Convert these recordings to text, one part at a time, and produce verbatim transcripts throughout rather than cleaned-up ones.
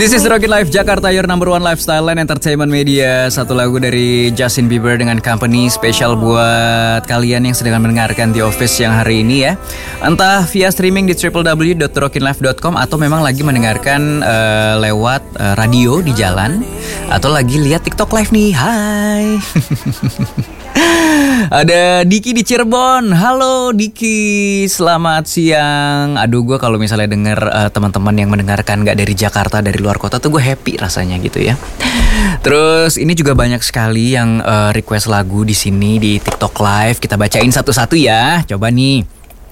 This is Rockin' Life Jakarta, your number one lifestyle and entertainment media. Satu lagu dari Justin Bieber dengan Company, spesial buat kalian yang sedang mendengarkan The Office yang hari ini ya. Entah via streaming di w w w dot rockin life dot com atau memang lagi mendengarkan uh, lewat uh, radio di jalan, atau lagi lihat TikTok live nih. Hai. Ada Diki di Cirebon. Halo Diki, selamat siang. Aduh, gue kalau misalnya denger uh, teman-teman yang mendengarkan gak dari Jakarta, dari luar kota tuh gue happy rasanya gitu ya. Terus ini juga banyak sekali yang uh, request lagu di sini di TikTok Live. Kita bacain satu-satu ya. Coba nih.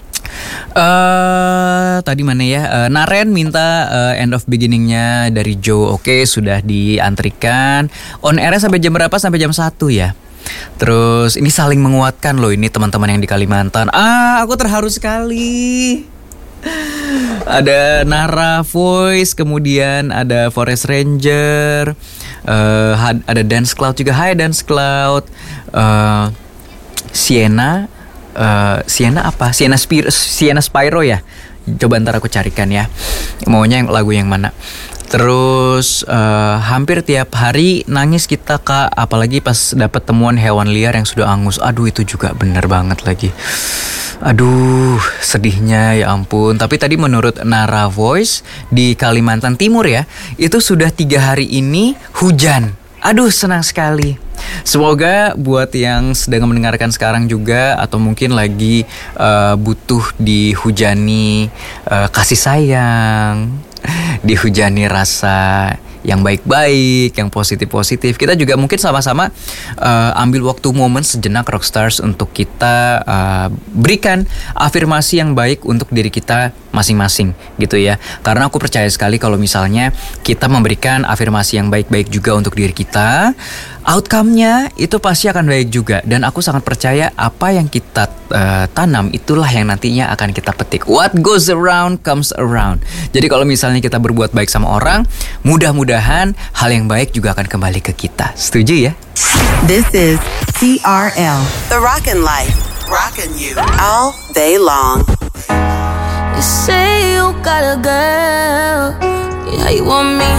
Uh, tadi mana ya? Uh, Naren minta uh, End of Beginningnya dari Joe. Oke, sudah diantrikan. On air sampai jam berapa? Sampai jam satu ya. Terus ini saling menguatkan loh ini teman-teman yang di Kalimantan. Ah, aku terharu sekali. Ada Nara Voice, kemudian ada Forest Ranger, uh, ada Dance Cloud juga. Hai Dance Cloud. uh, Sienna uh, Sienna apa? Sienna Spiro, Sienna Spyro ya. Coba ntar aku carikan ya. Maunya yang lagu yang mana? Terus uh, hampir tiap hari nangis kita kak, apalagi pas dapat temuan hewan liar yang sudah angus. Aduh, itu juga bener banget lagi. Aduh, sedihnya ya ampun. Tapi tadi menurut Nara Voice di Kalimantan Timur ya, itu sudah tiga hari ini hujan. Aduh, senang sekali. Semoga buat yang sedang mendengarkan sekarang juga, atau mungkin lagi uh, butuh dihujani uh, kasih sayang, dihujani rasa yang baik-baik, yang positif-positif. Kita juga mungkin sama-sama uh, ambil waktu momen sejenak Rockstars untuk kita uh, berikan afirmasi yang baik untuk diri kita masing-masing gitu ya. Karena aku percaya sekali kalau misalnya kita memberikan afirmasi yang baik-baik juga untuk diri kita, outcome-nya itu pasti akan baik juga. Dan aku sangat percaya apa yang kita uh, tanam itulah yang nantinya akan kita petik. What goes around comes around. Jadi kalau misalnya kita berbuat baik sama orang, mudah-mudahan hal yang baik juga akan kembali ke kita. Setuju ya? This is T R L, The Rockin' Life, rockin' you all day long. You say you got a girl, yeah, you want me,